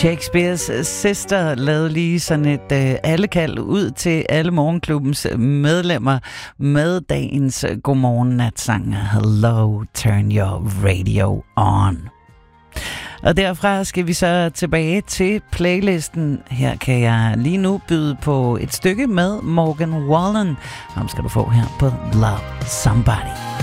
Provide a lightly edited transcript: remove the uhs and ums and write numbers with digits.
Shakespeare's Sister lavede lige sådan et allekald ud til alle morgenklubbens medlemmer med dagens godmorgen-natsang Hello, Turn Your Radio On. Og derfra skal vi så tilbage til playlisten. Her kan jeg lige nu byde på et stykke med Morgan Wallen. Ham skal du få her på Love Somebody.